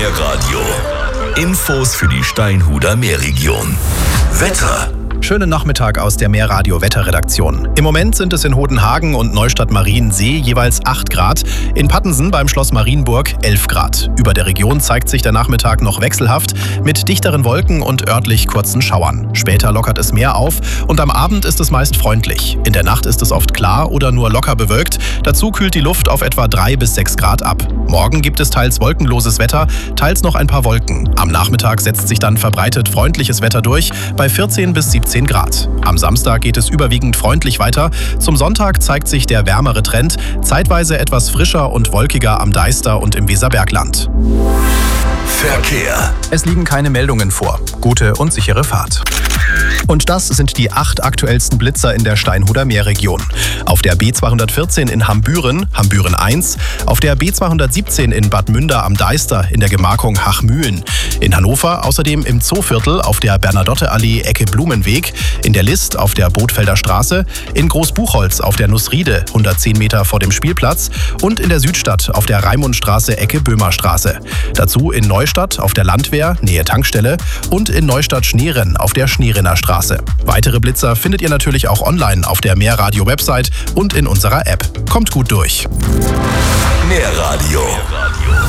Meerradio. Infos für die Steinhuder Meerregion. Wetter. Schönen Nachmittag aus der Meerradio-Wetterredaktion. Im Moment sind es in Hodenhagen und Neustadt-Mariensee jeweils 8 Grad, in Pattensen beim Schloss Marienburg 11 Grad. Über der Region zeigt sich der Nachmittag noch wechselhaft mit dichteren Wolken und örtlich kurzen Schauern. Später lockert es mehr auf und am Abend ist es meist freundlich. In der Nacht ist es oft klar oder nur locker bewölkt. Dazu kühlt die Luft auf etwa 3 bis 6 Grad ab. Morgen gibt es teils wolkenloses Wetter, teils noch ein paar Wolken. Am Nachmittag setzt sich dann verbreitet freundliches Wetter durch bei 14 bis 17 Grad. Am Samstag geht es überwiegend freundlich weiter. Zum Sonntag zeigt sich der wärmere Trend, zeitweise etwas frischer und wolkiger am Deister und im Weserbergland. Verkehr. Es liegen keine Meldungen vor. Gute und sichere Fahrt. Und das sind die 8 aktuellsten Blitzer in der Steinhuder Meerregion. Auf der B214 in Hambüren, Hambüren 1, auf der B217 in Bad Münder am Deister in der Gemarkung Hachmühlen, in Hannover außerdem im Zooviertel auf der Bernadotteallee Ecke Blumenweg, in der List auf der Bothfelder Straße, in Großbuchholz auf der Nussriede 110 Meter vor dem Spielplatz und in der Südstadt auf der Raimundstraße Ecke Böhmerstraße. Dazu in Neustadt auf der Landwehr Nähe Tankstelle und in Neustadt-Schneeren auf der Schneerenner Straße. Weitere Blitzer findet ihr natürlich auch online auf der Meerradio-Website und in unserer App. Kommt gut durch. Meerradio.